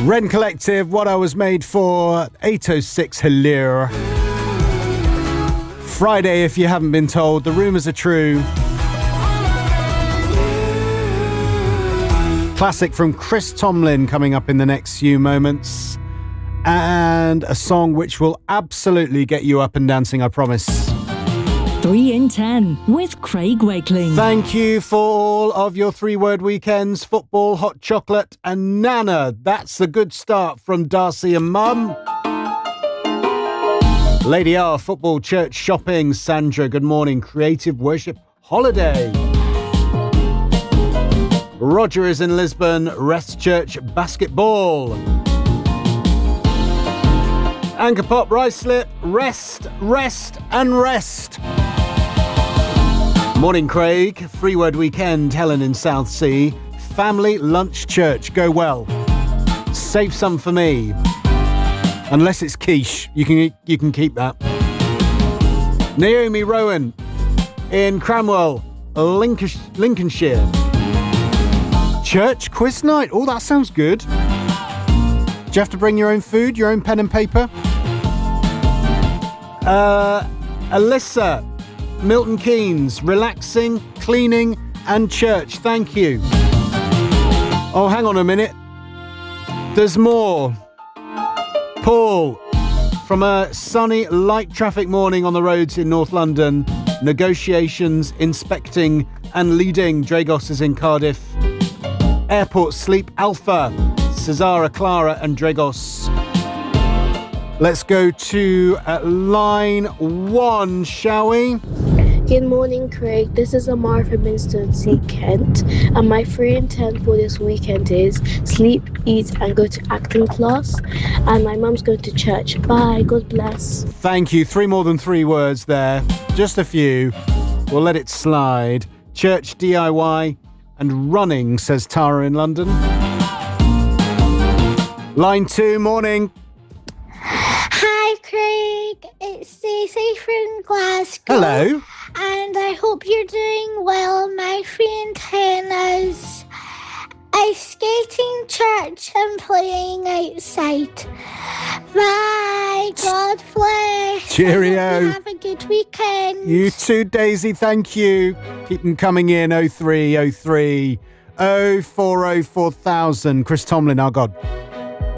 Ren Collective, What I Was Made For, 8:06, hello. Friday, if you haven't been told, the rumours are true. Classic from Chris Tomlin coming up in the next few moments. And a song which will absolutely get you up and dancing, I promise. 3 in 10 with Craig Wakeling. Thank you for all of your 3-word weekends, football, hot chocolate and Nana. That's a good start from Darcy and Mum. Lady R, football, church, shopping. Sandra, good morning. Creative worship, holiday. Roger is in Lisbon, Rest Church, basketball. Anchor Pop, Rice Slip, rest, rest and rest. Morning, Craig. 3-word weekend, Helen in South Sea. Family lunch church, go well. Save some for me. Unless it's quiche, you can keep that. Naomi Rowan in Cranwell, Lincolnshire. Church quiz night. Oh, that sounds good. Do you have to bring your own food, your own pen and paper? Alyssa, Milton Keynes, relaxing, cleaning and church. Thank you. Oh, hang on a minute. There's more. Paul, from a sunny, light traffic morning on the roads in North London, negotiations, inspecting and leading. Dragos is in Cardiff. Airport Sleep Alpha, Cesara, Clara and Dragos. Let's go to line 1, shall we? Good morning, Craig. This is Amar from Minstone, Kent. And my 3 in 10 for this weekend is sleep, eat and go to acting class. And my mum's going to church. Bye. God bless. Thank you. 3 more than 3 words there. Just a few. We'll let it slide. Church, DIY and running, says Tara in London. Line 2, morning. Hi, Craig. It's Stacey from Glasgow. Hello. And I hope you're doing well. My 3 in 10 is ice skating, church and playing outside. Bye. God bless. Cheerio. Have a good weekend. You too, Daisy. Thank you. Keep them coming in. 0303 0404 000. Chris Tomlin, our God.